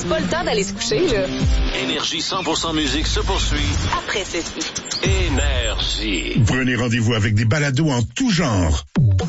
pas le temps d'aller se coucher, là. Énergie 100% musique se poursuit Après ceci. Énergie. Prenez rendez-vous avec des balados en tout genre.